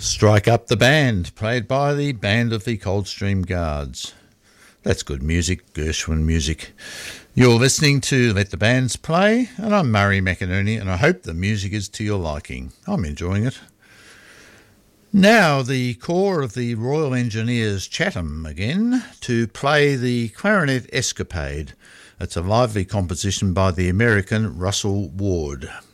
Strike Up the Band, played by the Band of the Coldstream Guards. That's good music, Gershwin music. You're listening to Let the Bands Play, and I'm Murray McInerney, and I hope the music is to your liking. I'm enjoying it. Now the corps of the Royal Engineers Chatham again to play the Clarinet Escapade. It's a lively composition by the American Russell Ward.